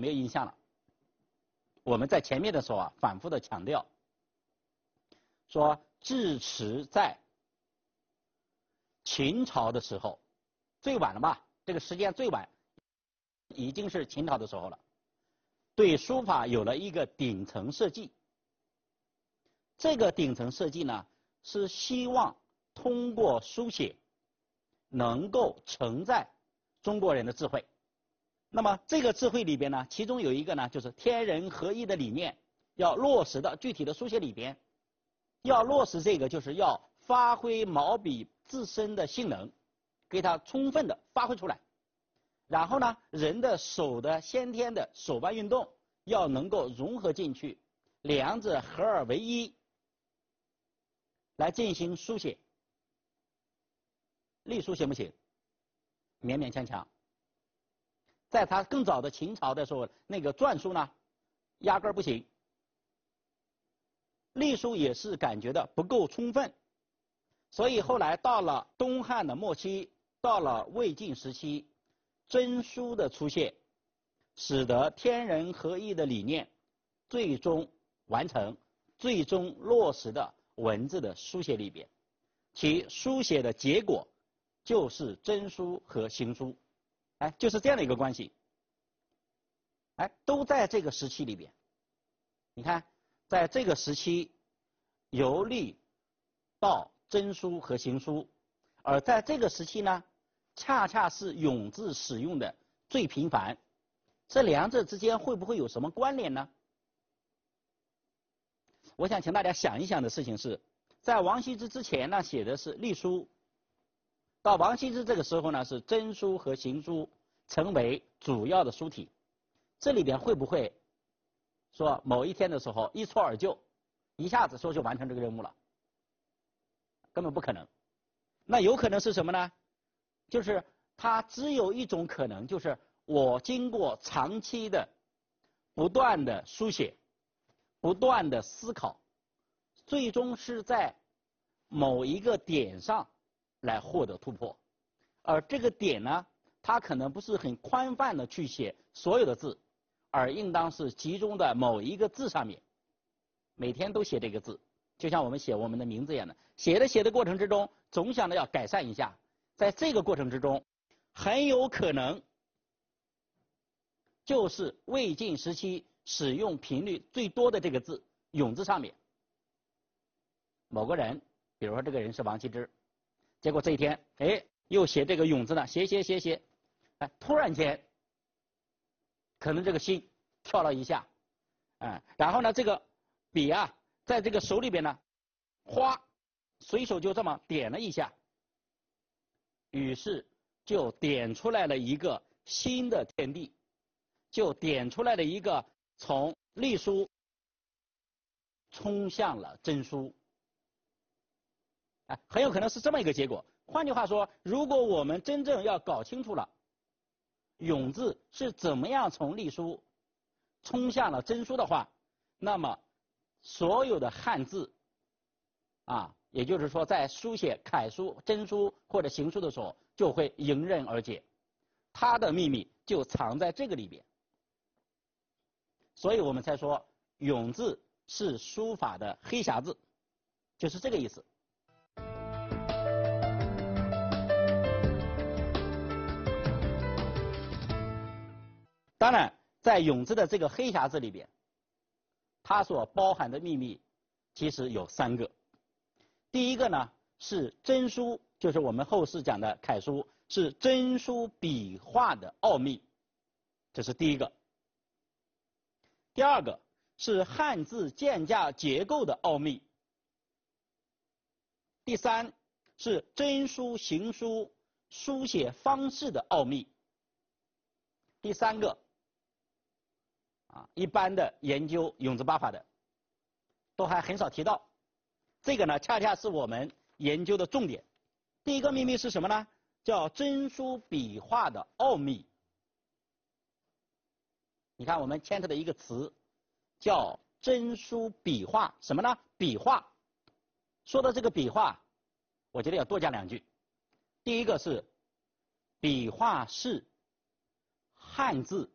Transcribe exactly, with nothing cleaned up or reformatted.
没有印象了？我们在前面的时候啊，反复的强调，说智齿在秦朝的时候，最晚了吧？这个时间最晚，已经是秦朝的时候了。对书法有了一个顶层设计。这个顶层设计呢，是希望通过书写，能够承载中国人的智慧。那么这个智慧里边呢，其中有一个呢，就是天人合一的理念，要落实到具体的书写里边。要落实这个，就是要发挥毛笔自身的性能，给它充分的发挥出来。然后呢，人的手的先天的手腕运动要能够融合进去，两者合二为一，来进行书写。隶书行不行？勉勉强强。在他更早的秦朝的时候，那个篆书呢，压根儿不行。隶书也是感觉的不够充分，所以后来到了东汉的末期，到了魏晋时期，真书的出现，使得天人合一的理念最终完成，最终落实的文字的书写里边，其书写的结果就是真书和行书，哎，就是这样的一个关系，哎，都在这个时期里边。你看，在这个时期，由隶到真书和行书，而在这个时期呢，恰恰是永字使用的最频繁，这两者之间会不会有什么关联呢？我想请大家想一想的事情是，在王羲之之前呢，写的是隶书，到王羲之这个时候呢，是真书和行书成为主要的书体，这里边会不会说某一天的时候一蹴而就，一下子说就完成这个任务了？根本不可能。那有可能是什么呢？就是它只有一种可能，就是我经过长期的不断的书写，不断的思考，最终是在某一个点上来获得突破。而这个点呢，它可能不是很宽泛的去写所有的字，而应当是集中在某一个字上面，每天都写这个字，就像我们写我们的名字一样的，写的写的过程之中，总想着要改善一下，在这个过程之中，很有可能就是魏晋时期使用频率最多的这个字永字上面，某个人，比如说这个人是王羲之，结果这一天，哎，又写这个永字呢，写写写写，哎，突然间，可能这个心跳了一下，嗯，然后呢，这个笔啊，在这个手里边呢，哗，随手就这么点了一下，于是就点出来了一个新的天地，就点出来了一个从隶书冲向了真书，哎，很有可能是这么一个结果。换句话说，如果我们真正要搞清楚了永字是怎么样从隶书冲向了真书的话，那么所有的汉字啊，也就是说在书写楷书、真书或者行书的时候，就会迎刃而解，它的秘密就藏在这个里边。所以我们才说永字是书法的黑匣子，就是这个意思。当然，在永字的这个黑匣子里边，它所包含的秘密其实有三个。第一个呢是真书，就是我们后世讲的楷书，是真书笔画的奥秘，这是第一个。第二个是汉字间架结构的奥秘。第三是真书行书书写方式的奥秘。第三个啊，一般的研究永字八法的都还很少提到，这个呢恰恰是我们研究的重点。第一个秘密是什么呢？叫真书笔画的奥秘。你看我们牵扯的一个词叫真书笔画，什么呢？笔画。说到这个笔画，我觉得要多讲两句。第一个是笔画是汉字